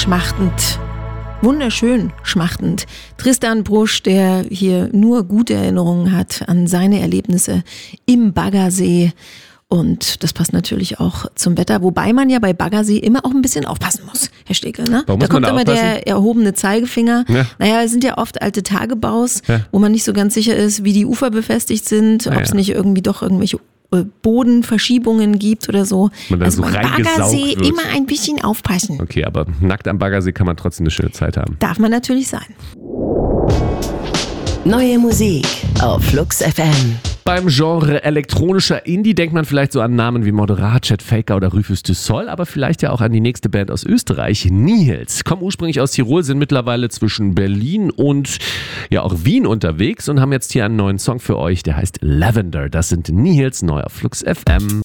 schmachtend. Wunderschön schmachtend. Tristan Brusch, der hier nur gute Erinnerungen hat an seine Erlebnisse im Baggersee. Und das passt natürlich auch zum Wetter, wobei man ja bei Baggersee immer auch ein bisschen aufpassen muss, Herr Stegel. Ne? Da kommt immer der erhobene Zeigefinger. Ja. Naja, es sind ja oft alte Tagebaus, wo man nicht so ganz sicher ist, wie die Ufer befestigt sind, ob es nicht irgendwie doch irgendwelche Bodenverschiebungen gibt oder so. Also beim Baggersee immer ein bisschen aufpassen. Okay, aber nackt am Baggersee kann man trotzdem eine schöne Zeit haben. Darf man natürlich sein. Neue Musik auf Flux FM. Beim Genre elektronischer Indie denkt man vielleicht so an Namen wie Moderat, Chet Faker oder Rufus du Sol, aber vielleicht ja auch an die nächste Band aus Österreich, Nihils. Kommen ursprünglich aus Tirol, sind mittlerweile zwischen Berlin und ja auch Wien unterwegs und haben jetzt hier einen neuen Song für euch, der heißt Lavender. Das sind Nihils, neu auf Flux FM.